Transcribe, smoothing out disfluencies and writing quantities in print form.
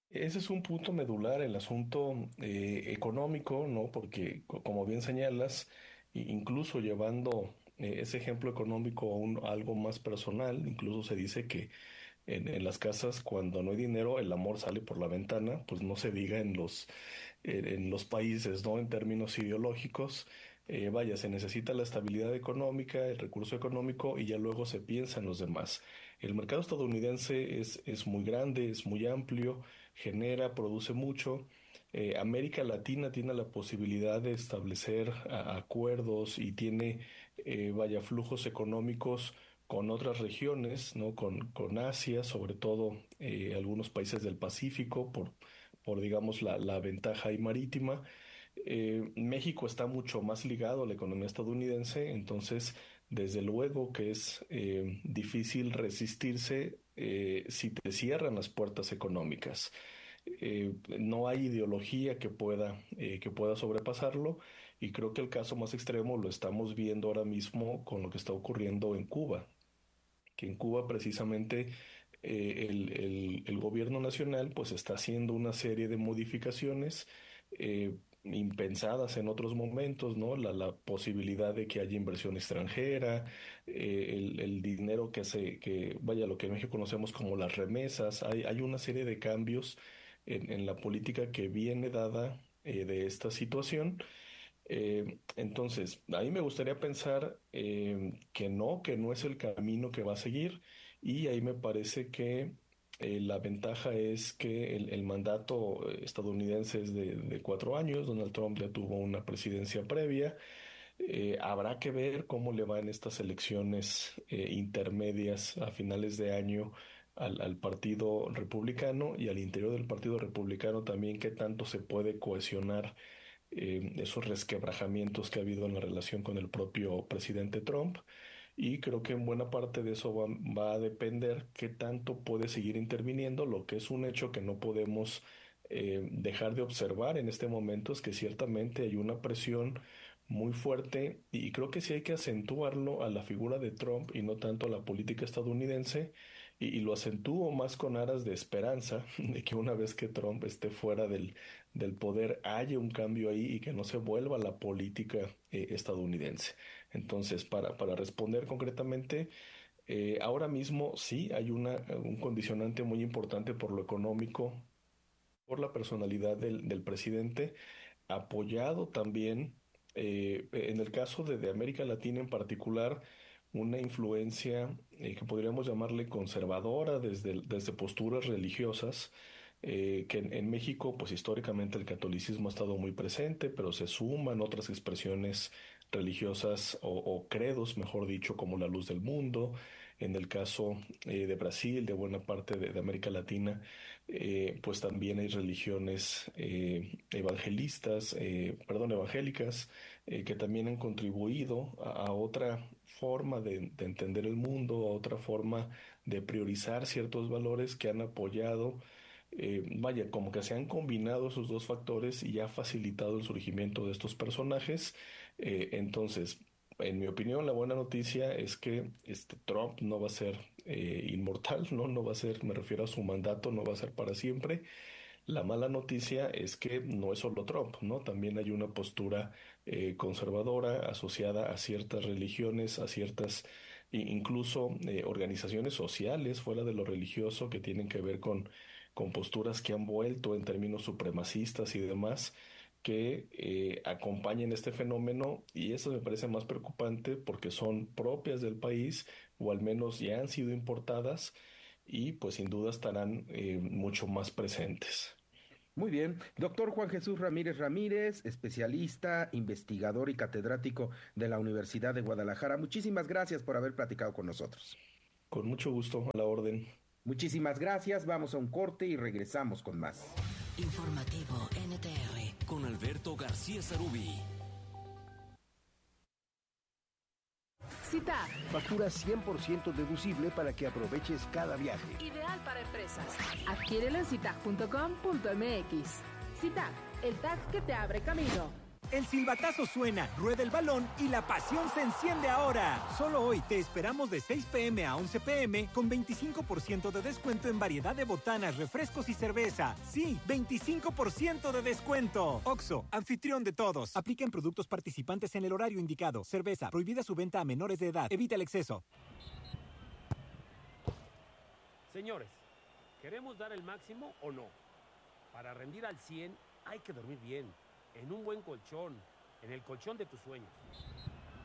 Ese es un punto medular, el asunto económico, ¿no? Porque, como bien señalas, incluso llevando ese ejemplo económico a algo más personal, incluso se dice que en las casas, cuando no hay dinero, el amor sale por la ventana, pues no se diga en los países, ¿no? En términos ideológicos, vaya, se necesita la estabilidad económica, el recurso económico y ya luego se piensa en los demás. El mercado estadounidense es muy grande, es muy amplio, genera, produce mucho. América Latina tiene la posibilidad de establecer acuerdos y tiene, vaya, flujos económicos con otras regiones, ¿no? Con Asia, sobre todo algunos países del Pacífico, por digamos, la ventaja ahí marítima. México está mucho más ligado a la economía estadounidense, entonces, desde luego que es difícil resistirse si te cierran las puertas económicas. No hay ideología que pueda sobrepasarlo, y creo que el caso más extremo lo estamos viendo ahora mismo con lo que está ocurriendo en Cuba, que en Cuba precisamente el gobierno nacional pues está haciendo una serie de modificaciones impensadas en otros momentos, ¿no? La posibilidad de que haya inversión extranjera, el dinero vaya, lo que en México conocemos como las remesas, hay una serie de cambios en la política que viene dada de esta situación. Entonces, a mí me gustaría pensar que no es el camino que va a seguir, y ahí me parece que la ventaja es que el mandato estadounidense es de 4 años. Donald Trump ya tuvo una presidencia previa. Habrá que ver cómo le va en estas elecciones intermedias a finales de año al Partido Republicano, y al interior del Partido Republicano también qué tanto se puede cohesionar esos resquebrajamientos que ha habido en la relación con el propio presidente Trump. Y creo que en buena parte de eso va a depender qué tanto puede seguir interviniendo. Lo que es un hecho que no podemos dejar de observar en este momento es que ciertamente hay una presión muy fuerte, y creo que sí hay que acentuarlo a la figura de Trump y no tanto a la política estadounidense, y lo acentúo más con aras de esperanza de que una vez que Trump esté fuera del poder haya un cambio ahí y que no se vuelva la política estadounidense. Entonces, para responder concretamente, ahora mismo sí hay un condicionante muy importante por lo económico, por la personalidad del presidente, apoyado también, en el caso de América Latina en particular, una influencia que podríamos llamarle conservadora desde posturas religiosas, que en México, pues históricamente el catolicismo ha estado muy presente, pero se suman otras expresiones religiosas o credos, mejor dicho, como la luz del mundo. En el caso de Brasil, de buena parte de América Latina, pues también hay religiones evangelistas, perdón, evangélicas, que también han contribuido a otra forma de entender el mundo, a otra forma de priorizar ciertos valores que han apoyado. Vaya, como que se han combinado esos dos factores y ha facilitado el surgimiento de estos personajes. Entonces, en mi opinión, la buena noticia es que Trump no va a ser inmortal, ¿no? No va a ser, me refiero a su mandato, no va a ser para siempre. La mala noticia es que no es solo Trump, ¿no? También hay una postura conservadora asociada a ciertas religiones, a ciertas, incluso organizaciones sociales fuera de lo religioso, que tienen que ver con posturas que han vuelto en términos supremacistas y demás, que acompañen este fenómeno, y eso me parece más preocupante porque son propias del país, o al menos ya han sido importadas, y pues sin duda estarán mucho más presentes. Muy bien. Doctor Juan Jesús Ramírez Ramírez, especialista, investigador y catedrático de la Universidad de Guadalajara. Muchísimas gracias por haber platicado con nosotros. Con mucho gusto, a la orden. Muchísimas gracias. Vamos a un corte y regresamos con más. Informativo NTR con Alberto García Zarubi. CITAD, Factura 100% deducible para que aproveches cada viaje. ideal para empresas. Adquiérelo en citag.com.mx. CITAD, el tag que te abre camino. El silbatazo suena, rueda el balón y la pasión se enciende ahora. Solo hoy te esperamos de 6 p.m. a 11 p.m. con 25% de descuento en variedad de botanas, refrescos y cerveza. Sí, 25% de descuento. OXXO, anfitrión de todos. Aplica en productos participantes en el horario indicado. Cerveza, prohibida su venta a menores de edad. Evita el exceso. Señores, ¿queremos dar el máximo o no? Para rendir al 100 hay que dormir bien, en un buen colchón, en el colchón de tus sueños.